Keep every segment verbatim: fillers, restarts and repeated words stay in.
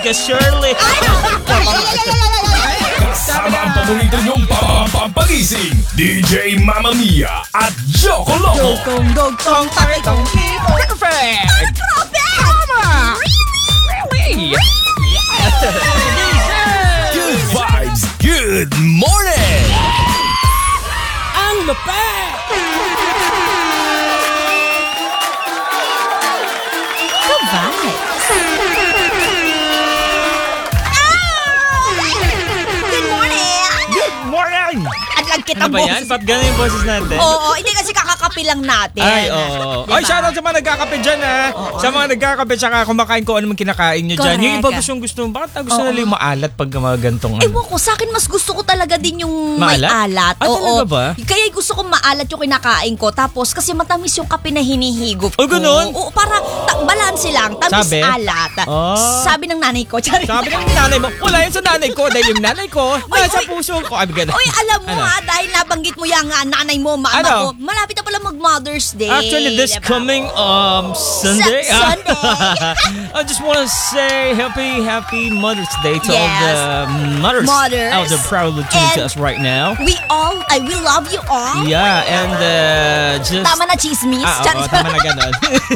Amiga Shirley. Kasama ang paborito niyong pampagising, D J Mamma Mia at Joko Loco. Dogtong, dogtong, takitong, tito. Perfect! Grabe! Tama! Really? Good vibes, good morning! Ang lupet! Good vibes. Good morning! Good morning! Adlag kita Ano ba yan? Ba't ganun yung boses natin? Oo, hindi kasi kakakapi lang natin. Ay, oo. Diba? Ay, shoutout sa mga nagkakape dyan, ha? Oo. Sa mga nagkakape, tsaka kumakain ko ano man kinakain nyo dyan. Yung iba Correct. gustong gusto, bakit gusto Oo. nila yung maalat pag mga gantong ano? Ewan ko, sa akin mas gusto ko talaga din yung Maalat? may alat. Ah, talaga ba? Kaya gusto ko maalat yung kinakain ko. Tapos kasi matamis yung kape na hinihigop Oh, ko. ganun? Oo, para ta- balanse lang. Tamis Sabi? alat. Oh. Sabi ng nanay ko. Charing. Sabi ng nanay mo, wala yan sa nanay ko dahil yung nanay ko nasa oy. puso ko. Ay, ganun. Oy, alam mo Ano? ha, dahil nabanggit mo yung nga nanay mo, mama Ano? ko, malapit na pala mag-Mother's Day. Actually, this diba? coming um Sunday. Sa- Sunday. I just want to say happy, happy Mother's Day to all Yes. the mothers, Mothers. out there proudly tuning to And us right now. We all, I we love you all. Yeah, and uh, just... Tama na chismis. Ah, oo, Charing. tama na ganun.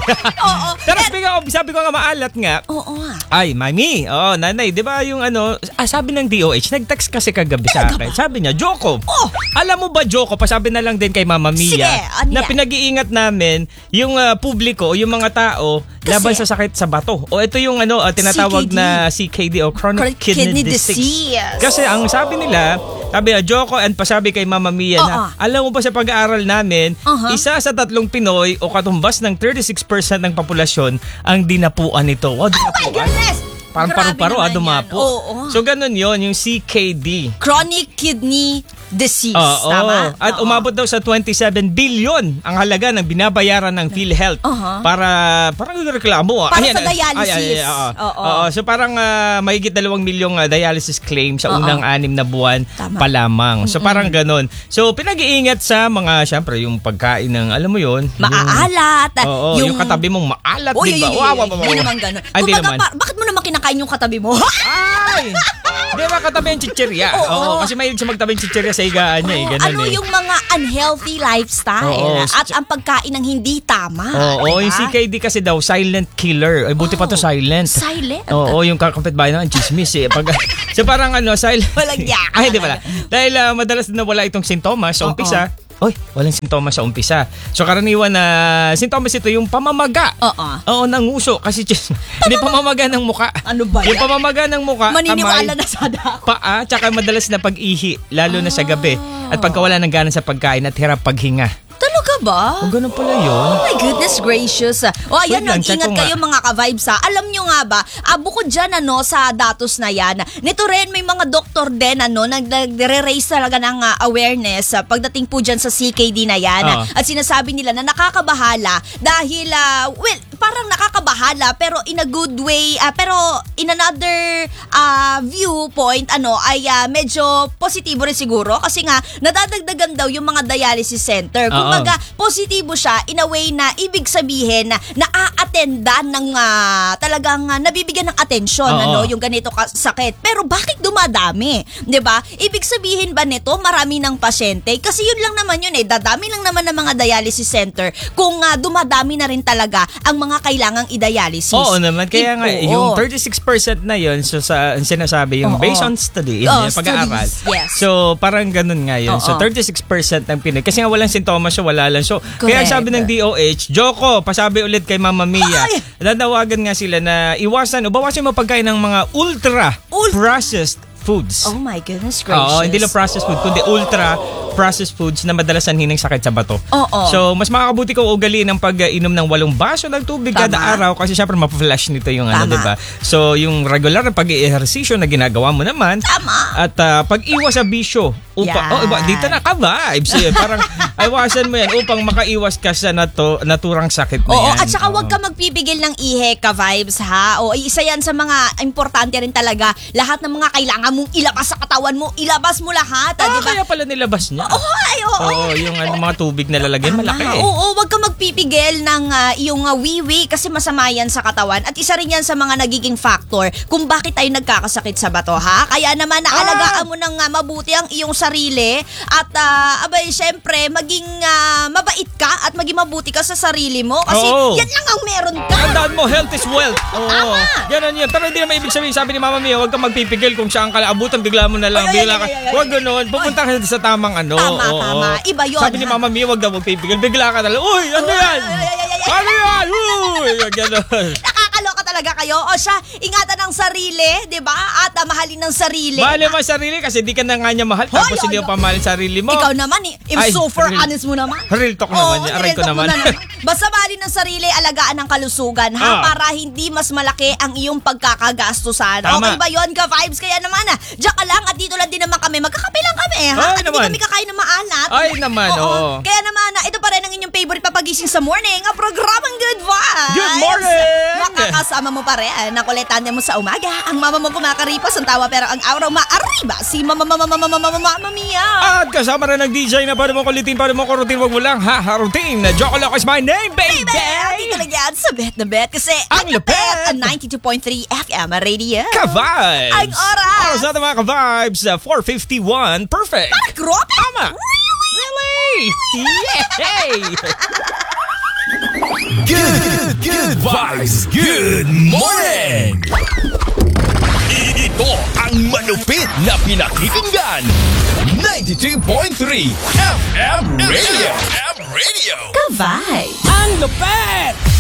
Oo. Pero speaking of, sabi ko nga maalat nga, Oo nga. ay, mami, oh, nanay, di ba yung ano, ah, sabi ng D O H, nag-text kasi kagabi sa akin. Sabi niya, Joko, Oh. alam mo ba, Joko, pasabi na lang din kay Mama Mia, Sige, ano na yan? pinag-iingat namin yung ah, publiko, yung mga tao, Kasi- laban sa sakit sa bato. O ito yung ano, ah, tinatawag C K D. na C K D o Chronic Chronic Kidney, Kidney Disease. Disease. Kasi ang sabi nila, sabi na Joko and pasabi kay Mama Mia na, Oo. alam mo ba sa pag-aaral namin, Uh-huh. isa sa tatlong Pinoy o katumbas ng thirty-six percent ng populasyon ang dinapuan nito. Wow, Oh my dinapuan. goodness! Parang Grabe paru-paro, ah, naman dumapo. yan. Oo. So, ganun yon yung C K D. Chronic Kidney Disease. Oo. Tama? At Oo. umabot daw sa twenty-seven billion ang halaga ng binabayaran ng PhilHealth Uh-huh. para parang reklamo. ah. Para Ayan, sa dialysis. Ay, ay, ay, oo. Oo. Oo. So parang ah, mahigit dalawang milyong ah, dialysis claim sa Oo. unang anim na buwan Tama. pa lamang. So parang ganun. So pinag-iingat sa mga, syempre, yung pagkain ng, alam mo yun, Maaalat. Yung, oo, yung, katabi mong maalat, Uy, di ba? uy, uy, Wow, uy. wow, wow, Hindi wow. naman ganun. Ay, di Kumbaga, naman. pa- bakit mo naman kinakain yung katabi mo? Ay! Di ba katabi yung chichirya? Oo. Oo, kasi mahilig siya magtabi yung chichirya sa higaan niya eh. Oo, Ganun ano eh. yung mga unhealthy lifestyle Oo, at sa- ang pagkain ng hindi tama. Oo, diba? yung C K D kasi daw, silent killer. Ay, buti pa to Oh. silent. Silent? Oo, yung kapitbahay na, ang chismis eh. Pag, so parang ano, silent. Walang yak. Ay, di pala. Dahil ah, madalas na wala itong sintomas sa Oo. umpisa. Oy, walang sintomas sa umpisa. So karaniwan na sintomas ito yung pamamaga. Oo. Oo, ng uso. Kasi chis- hindi pamamaga ng muka. Ano ba Yung yan? pamamaga ng muka, Maniniwala kamay, na sana ako. paa, tsaka madalas na pag-ihi, lalo na sa gabi. At pagkawala ng gana sa pagkain at hirap paghinga. Talaga ba? O, ganun pala yun. Oh my goodness gracious. O ayan, Wait lang, check mag-ingat ko nga. kayo mga ka-vibes ha. Alam nyo nga ba, ah, bukod dyan ano, sa datos na yan, nito rin may mga doktor din ano, nag- nagre-raise talaga ng ah, awareness ah, pagdating po dyan sa C K D na yan. Oo. At sinasabi nila na nakakabahala dahil, ah, well, parang nakakabahala pero in a good way, ah, pero in another ah, viewpoint, ano, ay ah, medyo positibo rin siguro kasi nga nadadagdagan daw yung mga dialysis center. Oo. Kumbaga, positibo siya in a way na ibig sabihin na naa-attendan ng ah, talagang ah, nabibigyan ng atensyon Oo. ano yung ganito kasakit. Pero bakit dumadami? 'Di ba? Ibig sabihin ba nito marami ng pasyente? Kasi yun lang naman yun eh. Dadami lang naman ng mga dialysis center kung ah, dumadami na rin talaga ang mga kailangang i-dialysis. Oo naman. Kaya nga, Oo. yung thirty-six percent na yun, so sa ang sinasabi, yung Oo. based on study, Oo, yung pag-aaral. studies, yes. So, parang ganun nga yun. So, Oo. thirty-six percent ng Pinoy. Kasi nga walang sintomas, so wala lang. So, kaya Correct. sabi ng D O H, Joko, pasabi ulit kay Mama Mia, Ay! nanawagan nga sila na iwasan o bawasan mo pagkain ng mga ultra Ul- processed foods. Oh my goodness gracious. Oo, hindi lang processed food, kundi ultra processed foods na madalas sanhin ng sakit sa bato. Oo. So, mas makakabuti ko ugaliin ang pag-inom ng walong baso ng tubig Tama. kada araw kasi syempre mapaflash nito yung ano, Tama. 'di ba? So, yung regular na pag-ehersisyo na ginagawa mo naman Tama. at ah, pag-iwas sa bisyo. Upa, Yan. oh, iba, dito na ka vibes. Eh, parang Ay, wasan mo yan upang makaiwas ka sa natu- naturang sakit na Oo, yan. at saka huwag Oo. ka magpipigil ng ihe ka vibes ha. O isa yan sa mga importante rin talaga. Lahat ng mga kailangan mong ilabas sa katawan mo, ilabas mo lahat. Ah, Ah, di ba? kaya pala nilabas niya. Oo, ay, oo. Oo, yung ano, mga tubig na lalagyan, Tama. malaki eh. Oo, wag ka magpipigil ng ah, iyong uh, wiwi kasi masama yan sa katawan. At isa rin yan sa mga nagiging factor kung bakit tayo nagkakasakit sa bato, ha? Kaya naman, naalagaan mo ng ah, mabuti ang iyong sarili at, uh, abay, syempre, maging ah, mabait ka at maging mabuti ka sa sarili mo kasi Oo. yan lang ang meron ka. Tandaan mo, health is wealth. Oo. Tama. Ganon yun. Pero hindi naman ibig sabihin, sabi ni Mama Mia, huwag kang magpipigil kung saan ka abutan, bigla mo na lang, Ay, ay, bigla ay, ka. ay, ay, ay. Huwag ganon. Pupunta ka sa tamang ano. Tama, Oo. tama. Iba yun, Sabi ni ha? Mama Mia, huwag ka magpipigil. Bigla ka na lang, uy, ano yan? Ay, ay, ay, ay, ay. Ano yan? Uy, ganon. Nakakaloka talaga kayo. O siya, ingatan ng sarili, di ba? At ah, mahalin ng sarili. Mahalin mo ang sarili kasi di ka na nga niya mahal. Hoy, Tapos hindi ay, mo pa mahal sarili mo. Ikaw naman, eh. If Ay, super real- honest mo naman. real talk naman yan. Aray real ko talk mo naman. na Basta mahalin ng sarili, alagaan ng kalusugan, ha? Ah. Para hindi mas malaki ang iyong pagkakagastusan. Tama. Okay ba yun, ka-vibes? Kaya naman, ah, diyan ka lang at dito lang din naman kami. Magkakape lang kami, ha? Ay, At hindi naman. kami kakain ng maalat. Ay, naman, oo. Kaya naman, ah, ito pa rin ang inyong favorite papagising sa morning, ang programang Good Vibes. Good morning! Makakasama mo pa rin. Nakulitan mo sa umaga. Ang mama mo kumakaripos ang tawa pero ang araw maariba. Si mama mama mama mama mama mama Mia. At kasama rin ng D J na para mo kulitin, para mo kurutin, wag mo lang haharutin. Joko Loco is my name, baby! Baby, dito lang yan sa Bet na Bet kasi Ang lupit! ang ninety-two point three F M Radio. Ka-vibes! Ang oras! Oras natin mga ka-vibes, uh, four fifty-one. Perfect! Grope? Tama! Really? Yay! Good, good vibes. Good morning. Ito ang malupit na pinakikinggan. ninety-two point three F M Radio. F M Radio. Ka-vibes. Ang lupet!